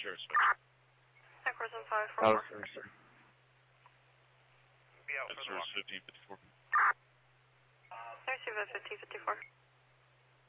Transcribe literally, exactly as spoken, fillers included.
Sure, switch. Equals on five four Dallas, four. sir. Be out for the walk. fifteen fifty-four. I receive at fifteen fifty-four.